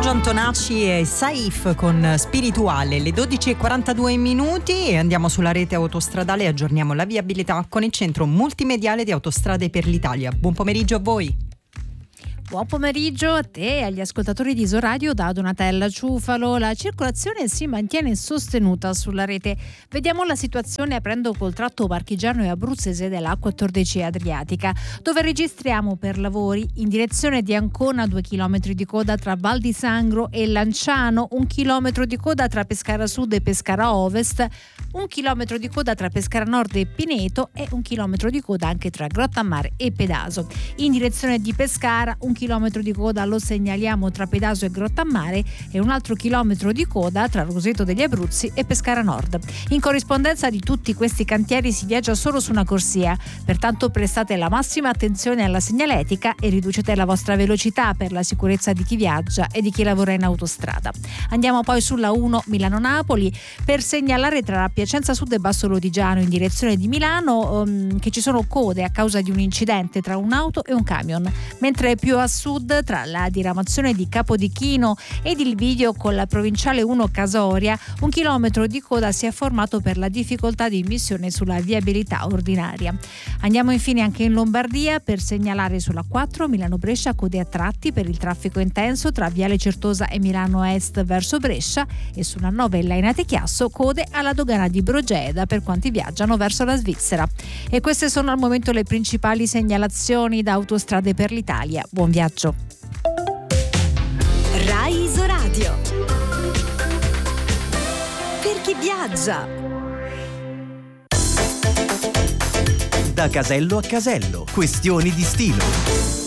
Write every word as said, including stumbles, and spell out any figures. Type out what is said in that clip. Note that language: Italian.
Giorgio Antonacci e Saif con Spirituale, le dodici e quarantadue minuti, e andiamo sulla rete autostradale e aggiorniamo la viabilità con il centro multimediale di Autostrade per l'Italia. Buon pomeriggio a voi. Buon pomeriggio a te e agli ascoltatori di Isoradio da Donatella Ciufalo. La circolazione si mantiene sostenuta sulla rete. Vediamo la situazione aprendo col tratto marchigiano e abruzzese della A quattordici Adriatica, dove registriamo per lavori in direzione di Ancona due chilometri di coda tra Val di Sangro e Lanciano, un chilometro di coda tra Pescara Sud e Pescara Ovest, un chilometro di coda tra Pescara Nord e Pineto e un chilometro di coda anche tra Grottammare e Pedaso. In direzione di Pescara un chilometro di coda lo segnaliamo tra Pedaso e Grottammare e un altro chilometro di coda tra Roseto degli Abruzzi e Pescara Nord. In corrispondenza di tutti questi cantieri si viaggia solo su una corsia, pertanto prestate la massima attenzione alla segnaletica e riducete la vostra velocità per la sicurezza di chi viaggia e di chi lavora in autostrada. Andiamo poi sulla uno Milano-Napoli per segnalare tra Piacenza Sud e Basso Lodigiano in direzione di Milano um, che ci sono code a causa di un incidente tra un'auto e un camion, mentre più a sud tra la diramazione di Capodichino ed il bivio con la provinciale uno Casoria un chilometro di coda si è formato per la difficoltà di immissione sulla viabilità ordinaria. Andiamo infine anche in Lombardia per segnalare sulla quattro Milano-Brescia code a tratti per il traffico intenso tra Viale Certosa e Milano Est verso Brescia e sulla nove Lainate Chiasso code alla dogana di Brogeda per quanti viaggiano verso la Svizzera. E queste sono al momento le principali segnalazioni da Autostrade per l'Italia. Buon viaggio. Rai Isoradio. Per chi viaggia. Da casello a casello, questioni di stilo.